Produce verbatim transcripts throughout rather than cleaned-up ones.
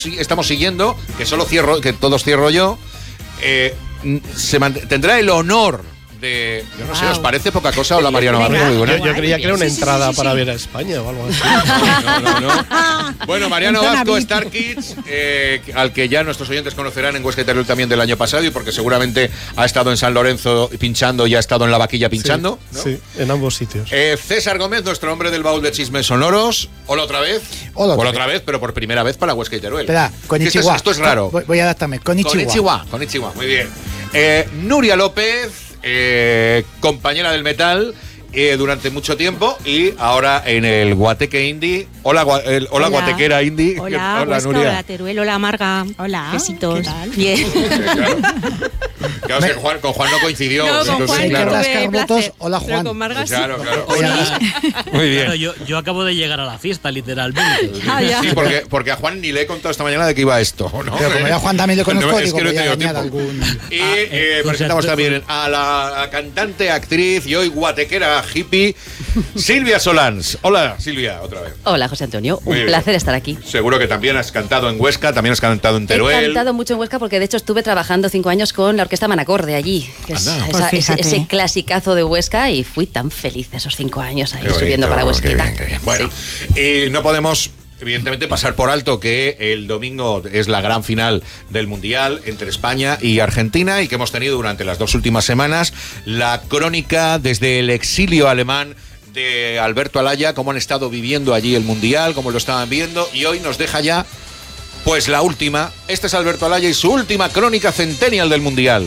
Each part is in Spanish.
Sí, estamos siguiendo, que solo cierro, que todos cierro yo, eh, se tendrá el honor de, yo no wow. sé, ¿os parece poca cosa? Hola, Mariano Barrio, muy buena. Yo, yo creía que era una sí, sí, entrada sí, sí, para sí. ver a España o algo así. No, no, no. Bueno, Mariano Vasco, Star Kids, eh, al que ya nuestros oyentes conocerán en Huesca y Teruel también del año pasado, y porque seguramente ha estado en San Lorenzo pinchando y ha estado en La Vaquilla pinchando. Sí, ¿no? sí, en ambos sitios. Eh, César Gómez, nuestro hombre del baúl de chismes sonoros. Hola otra vez. Hola otra, Hola otra vez. vez, pero por primera vez para Huesca y Teruel. Espera, konnichiwa. Esto es, esto es raro. Voy, voy a adaptarme. Konnichiwa. Konnichiwa, konnichiwa, muy bien. Eh, Nuria López, eh, compañera del metal eh, durante mucho tiempo y ahora en el Guateque Indie. Hola, gua, el, hola, hola, Guatequera Indie. Hola, hola Huesca, Nuria. hola, Teruel, hola, Marga. Hola, besitos. ¿qué tal? Bien. Claro, claro es que Juan, con Juan no coincidió. No, con Juan hay que claro. rascar tuve votos. placer, Hola, pero Juan. con Marga sí. Claro, claro. Hola. Muy bien. Claro, yo, yo acabo de llegar a la fiesta, literalmente. Ah, ya. Sí, porque, porque a Juan ni le he contado esta mañana de que iba esto, ¿no? Pero como ya Juan también le conozco, No, es digo, que no he voy a tenido añadir tiempo. algún... Y Ah, eh, eh, presentamos pues, también a la cantante, actriz y hoy guatequera hippie, Silvia Solans. Hola, Silvia, otra vez. Hola, José Antonio. Muy Un bien. placer estar aquí. Seguro que también has cantado en Huesca, también has cantado en Teruel. He cantado mucho en Huesca porque de hecho estuve trabajando cinco años con la Orquesta Manacorde allí, que es Anda. esa- Pues ese, fíjate. ese clasicazo de Huesca, y fui tan feliz esos cinco años ahí Qué subiendo bonito, para qué Huesquita. bien, qué bien. Bueno, Sí. y no podemos evidentemente pasar por alto que el domingo es la gran final del Mundial entre España y Argentina y que hemos tenido durante las dos últimas semanas la crónica desde el exilio alemán de Alberto Alaya, cómo han estado viviendo allí el Mundial, cómo lo estaban viendo, y hoy nos deja ya pues la última. Este es Alberto Alaya y su última crónica centennial del Mundial.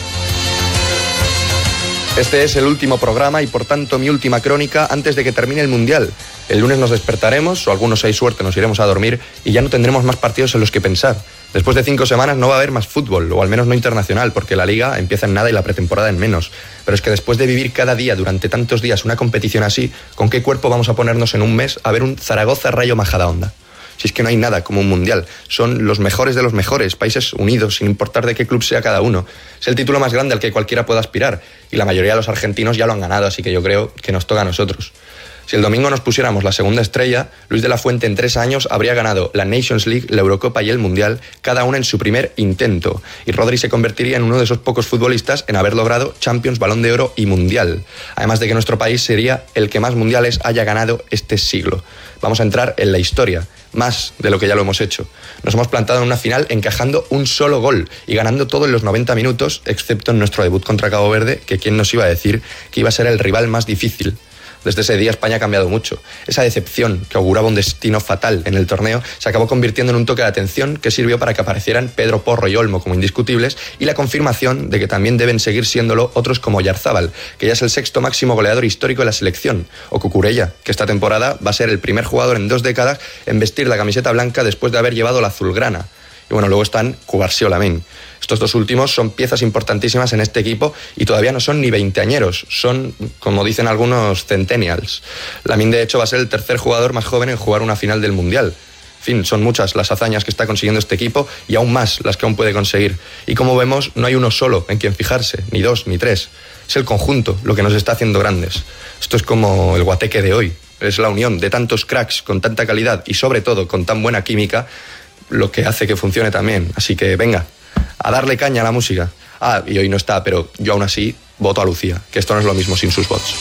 Este es el último programa y por tanto mi última crónica antes de que termine el Mundial. El lunes nos despertaremos, o algunos si hay suerte nos iremos a dormir y ya no tendremos más partidos en los que pensar. Después de cinco semanas no va a haber más fútbol, o al menos no internacional, porque la Liga empieza en nada y la pretemporada en menos. Pero es que después de vivir cada día durante tantos días una competición así, ¿con qué cuerpo vamos a ponernos en un mes a ver un Zaragoza-Rayo Majadahonda? Si es que no hay nada como un mundial, son los mejores de los mejores, países unidos, sin importar de qué club sea cada uno. Es el título más grande al que cualquiera pueda aspirar, y la mayoría de los argentinos ya lo han ganado, así que yo creo que nos toca a nosotros. Si el domingo nos pusiéramos la segunda estrella, Luis de la Fuente en tres años habría ganado la Nations League, la Eurocopa y el Mundial, cada una en su primer intento. Y Rodri se convertiría en uno de esos pocos futbolistas en haber logrado Champions, Balón de Oro y Mundial. Además de que nuestro país sería el que más mundiales haya ganado este siglo. Vamos a entrar en la historia, más de lo que ya lo hemos hecho. Nos hemos plantado en una final encajando un solo gol y ganando todo en los noventa minutos, excepto en nuestro debut contra Cabo Verde, que quién nos iba a decir que iba a ser el rival más difícil. Desde ese día España ha cambiado mucho. Esa decepción que auguraba un destino fatal en el torneo se acabó convirtiendo en un toque de atención que sirvió para que aparecieran Pedro Porro y Olmo como indiscutibles y la confirmación de que también deben seguir siéndolo otros como Oyarzábal, que ya es el sexto máximo goleador histórico de la selección, o Cucurella, que esta temporada va a ser el primer jugador en dos décadas en vestir la camiseta blanca después de haber llevado la azulgrana. Y bueno, luego están Cubarsí o Lamine. Estos dos últimos son piezas importantísimas en este equipo y todavía no son ni veinteañeros, son, como dicen algunos, centennials. Lamine, de hecho, va a ser el tercer jugador más joven en jugar una final del Mundial. En fin, son muchas las hazañas que está consiguiendo este equipo y aún más las que aún puede conseguir. Y como vemos, no hay uno solo en quien fijarse, ni dos, ni tres. Es el conjunto lo que nos está haciendo grandes. Esto es como el Guateque de hoy. Es la unión de tantos cracks con tanta calidad y sobre todo con tan buena química lo que hace que funcione también. Así que venga, a darle caña a la música. Ah, y hoy no está, pero yo aún así voto a Lucía, que esto no es lo mismo sin sus votos.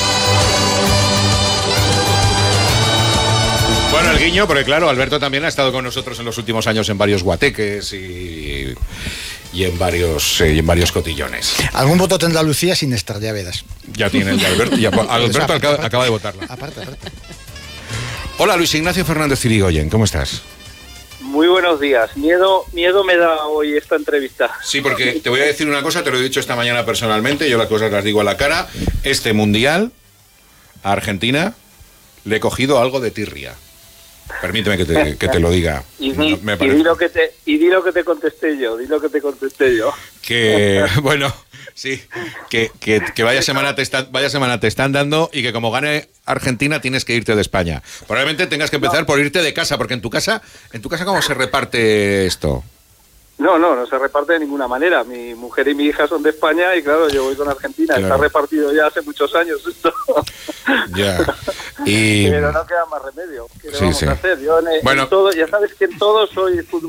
Bueno, el guiño, porque claro, Alberto también ha estado con nosotros en los últimos años en varios guateques y, y en varios eh, y en varios cotillones. Algún voto tendrá Lucía sin estar, ya verás. Ya tiene el de Alberto. Ya, Alberto Aparte, acaba, aparte. acaba de votarla. Aparte, aparte. Hola, Luis Ignacio Fernández Cirigoyen, ¿cómo estás? Muy buenos días. Miedo, miedo me da hoy esta entrevista. Sí, porque te voy a decir una cosa, te lo he dicho esta mañana personalmente, yo las cosas las digo a la cara. Este mundial, a Argentina, le he cogido algo de tirria. Permíteme que te, que te lo diga. Y di, Me y, parece di lo que te, y di lo que te contesté yo, di lo que te contesté yo. que, bueno, sí, que, que, que vaya semana te están, vaya semana te están dando y que como gane Argentina tienes que irte de España. Probablemente tengas que empezar No. por irte de casa, porque en tu casa, en tu casa ¿cómo se reparte esto? No, no, no se reparte de ninguna manera. Mi mujer y mi hija son de España y claro, yo voy con Argentina. Claro. Está repartido ya hace muchos años esto. Ya. Y... Pero no queda más remedio. ¿Qué le Sí, vamos sí. a hacer? Yo en, en Bueno. todo, ya sabes que en todo soy futbolista.